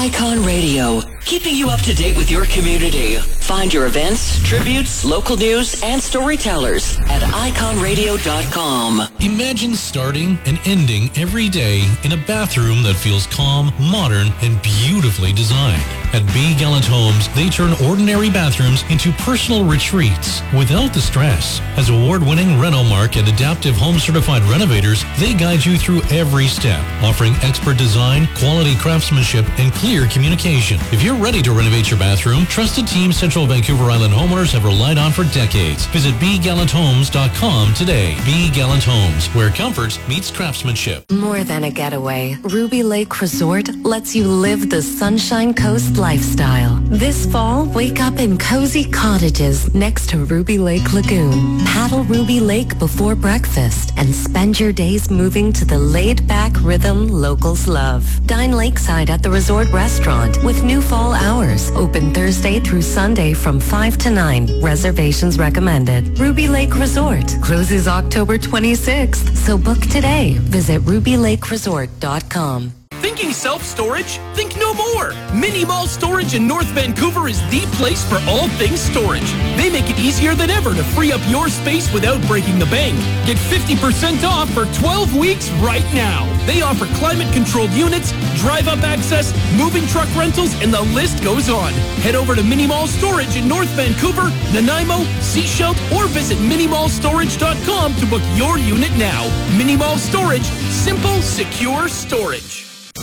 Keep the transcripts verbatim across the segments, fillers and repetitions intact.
Icon Radio, keeping you up to date with your community. Find your events, tributes, local news, and storytellers at icon radio dot com. Imagine starting and ending every day in a bathroom that feels calm, modern, and beautifully designed. At B. Gallant Homes, they turn ordinary bathrooms into personal retreats without the stress. As award-winning Renomark and Adaptive Home Certified renovators, they guide you through every step, offering expert design, quality craftsmanship, and clear communication. If you're ready to renovate your bathroom, trusted team Central Vancouver Island homeowners have relied on for decades. Visit b gallant homes dot com today. B. Gallant Homes, where comfort meets craftsmanship. More than a getaway, Ruby Lake Resort lets you live the Sunshine Coast lifestyle. This fall, wake up in cozy cottages next to Ruby Lake Lagoon. Paddle Ruby Lake before breakfast and spend your days moving to the laid-back rhythm locals love. Dine lakeside at the resort restaurant with new fall hours. Open Thursday through Sunday from five to nine. Reservations recommended. Ruby Lake Resort closes October twenty-sixth, so book today. Visit ruby lake resort dot com. Thinking self-storage? Think no more! Mini Mall Storage in North Vancouver is the place for all things storage. They make it easier than ever to free up your space without breaking the bank. Get fifty percent off for twelve weeks right now. They offer climate-controlled units, drive-up access, moving truck rentals, and the list goes on. Head over to Mini Mall Storage in North Vancouver, Nanaimo, Sechelt, or visit mini mall storage dot com to book your unit now. Mini Mall Storage. Simple, secure storage.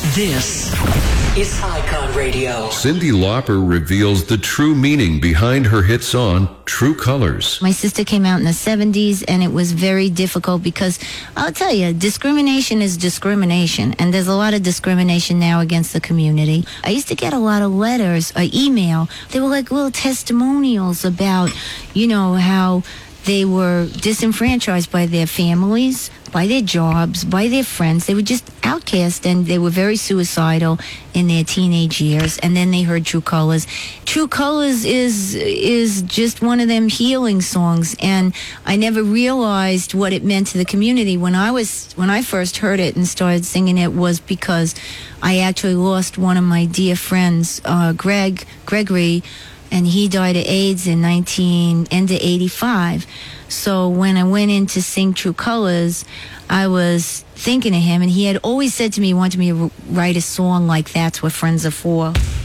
This is Icon Radio. Cyndi Lauper reveals the true meaning behind her hit song, True Colors. My sister came out in the seventies, and it was very difficult because, I'll tell you, discrimination is discrimination, and there's a lot of discrimination now against the community. I used to get a lot of letters or email. They were like little testimonials about, you know, how they were disenfranchised by their families, by their jobs, by their friends. They were just outcast, and they were very suicidal in their teenage years. And then they heard True Colors. True Colors is is just one of them healing songs, and I never realized what it meant to the community. When I was when I first heard it and started singing it was because I actually lost one of my dear friends, uh, Greg Gregory, and he died of AIDS in nineteen end of eighty-five. So when I went in to sing True Colors, I was thinking of him, and he had always said to me he wanted me to write a song like That's What Friends Are For.